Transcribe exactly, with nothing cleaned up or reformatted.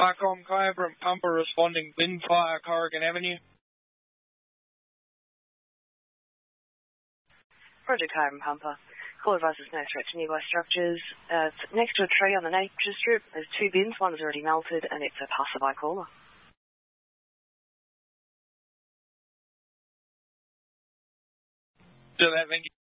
Barcom Cobra and Pumper responding, wind fire, Corrigan Avenue. Roger, Cobra and Pumper. Call advises no threat to nearby structures. Uh, it's next to a tree on the nature strip. There's two bins, one's already melted, and it's a passerby caller. Do that, thank you.